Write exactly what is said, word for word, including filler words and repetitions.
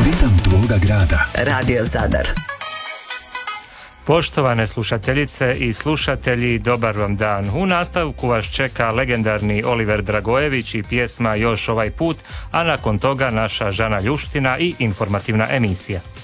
Ritam tvoga grada. Radio Zadar. Poštovane slušateljice i slušatelji, dobar vam dan. U nastavku vas čeka legendarni Oliver Dragojević i pjesma Još ovaj put, a nakon toga naša Žana Ljuština i informativna emisija.